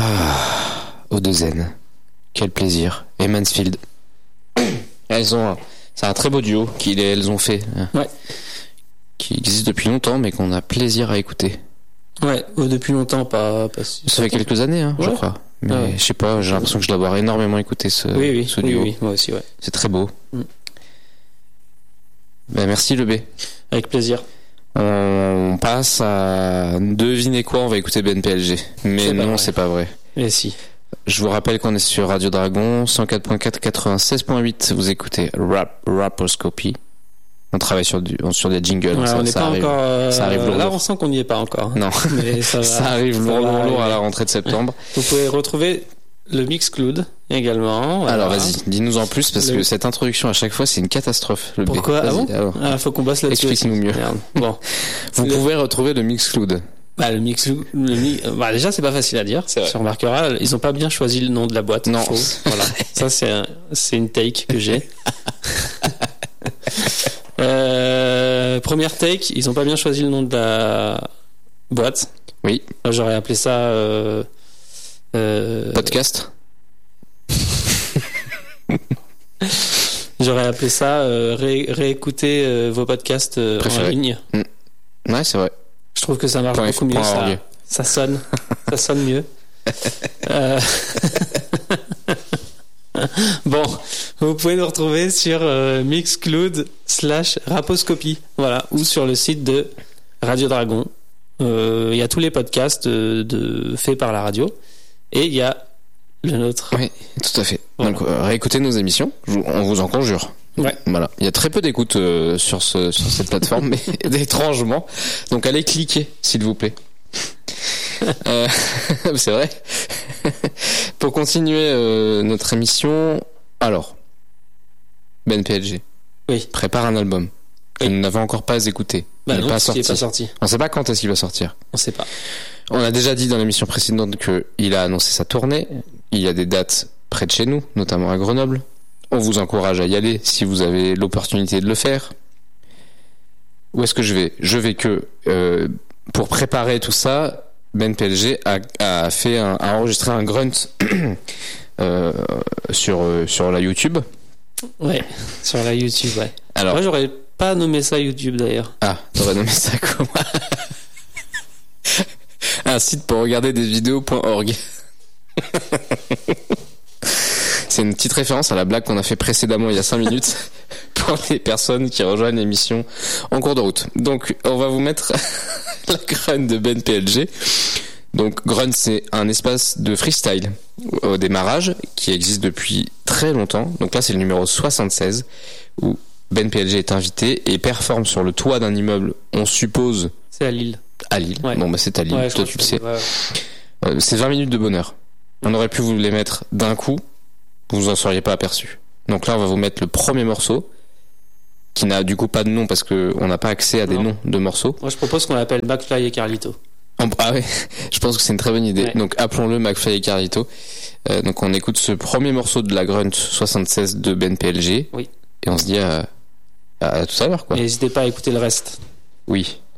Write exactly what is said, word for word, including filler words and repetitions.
Ah, Odezen. Quel plaisir. Et Mansfield. Elles ont un, c'est un très beau duo qu'elles ont fait. Ouais. Qui existe depuis longtemps, mais qu'on a plaisir à écouter. Ouais, depuis longtemps, pas, pas Ça fait quelques années, hein, ouais. je crois. Mais ouais. Je sais pas, j'ai l'impression que je dois avoir énormément écouté ce, oui, oui, ce duo. Oui, oui, moi aussi, ouais. C'est très beau. Mm. Ben, merci le B. Avec plaisir. On passe à deviner quoi, on va écouter Ben P L G. Mais c'est non, c'est pas vrai. Et si. Je vous rappelle qu'on est sur Radio Dragon, cent quatre point quatre, quatre-vingt-seize point huit. Vous écoutez Rap, Raposcopie. On travaille sur, du, sur des jingles. Ouais, ça, on n'est pas arrive, encore. Euh, ça arrive lourd. Là, on sent qu'on n'y est pas encore. Non. Mais ça, va, ça arrive ça lourd, lourd, lourd à la arriver. rentrée de septembre. Vous pouvez retrouver le Mixcloud également. Voilà. Alors vas-y, dis-nous en plus parce le... que cette introduction à chaque fois c'est une catastrophe. Le Pourquoi? B. Ah bon ah bon ah, faut qu'on bosse là-dessus. Explique-nous mieux. Merde. Bon. Vous le... pouvez retrouver le Mixcloud. Bah, le Mixcloud, le mi... bah, déjà c'est pas facile à dire. Tu remarqueras, ils ont pas bien choisi le nom de la boîte. Non. Voilà. Ça c'est un... c'est une take que j'ai. euh... Première take, ils ont pas bien choisi le nom de la boîte. Oui. J'aurais appelé ça euh... Euh... podcast. J'aurais appelé ça euh, ré- réécouter euh, vos podcasts euh, en ligne. Mmh. Ouais, c'est vrai. Je trouve que ça marche point beaucoup mieux. Ça, ça sonne, ça sonne mieux. euh... Bon, vous pouvez nous retrouver sur euh, Mixcloud slash Raposcopie, voilà, ou sur le site de Radio Dragon. Il euh, y a tous les podcasts de, de faits par la radio et il y a le nôtre. Oui, tout à fait. Voilà. Donc euh, réécoutez nos émissions, on vous en conjure. Ouais. Voilà. Il y a très peu d'écoute euh, sur ce sur cette plateforme, mais étrangement. Donc allez cliquer, s'il vous plaît. euh, c'est vrai. Pour continuer euh, notre émission, alors Ben P L G. Oui. Prépare un album que oui. nous n'avons encore pas écouté. Bah il non, n'est pas parce sorti. qu'il est pas sorti. On ne sait pas quand est-ce qu'il va sortir. On sait pas. On a déjà dit dans l'émission précédente que il a annoncé sa tournée. Il y a des dates près de chez nous, notamment à Grenoble. On vous encourage à y aller si vous avez l'opportunité de le faire. Où est-ce que je vais ? Je vais que euh, pour préparer tout ça, Ben P L G a, a fait un, a enregistré un grunt euh, sur euh, sur la YouTube. Ouais, sur la YouTube, ouais. Alors, moi j'aurais pas nommé ça YouTube d'ailleurs. Ah, t'aurais nommé ça comment ? Un site pour regarder des vidéos.org. C'est une petite référence à la blague qu'on a fait précédemment il y a cinq minutes pour les personnes qui rejoignent l'émission en cours de route. Donc, on va vous mettre la grunt de Ben P L G. Donc, grunt, c'est un espace de freestyle au démarrage qui existe depuis très longtemps. Donc là, c'est le numéro soixante-seize où Ben P L G est invité et performe sur le toit d'un immeuble, on suppose. C'est à Lille. À Lille. Ouais. Bon, bah, c'est à Lille. Ouais, toi, tu le sais. Ouais, ouais. Euh, c'est vingt minutes de bonheur. On aurait pu vous les mettre d'un coup. Vous vous en seriez pas aperçu. Donc là, on va vous mettre le premier morceau, qui n'a du coup pas de nom parce que on n'a pas accès à des non. noms de morceaux. Moi, je propose qu'on l'appelle McFly et Carlito. Ah ouais, je pense que c'est une très bonne idée. Ouais. Donc appelons-le McFly et Carlito. Euh, donc on écoute ce premier morceau de la grunt soixante-seize de Ben P L G. Oui. Et on se dit à, à tout à l'heure, quoi. Et n'hésitez pas à écouter le reste. Oui.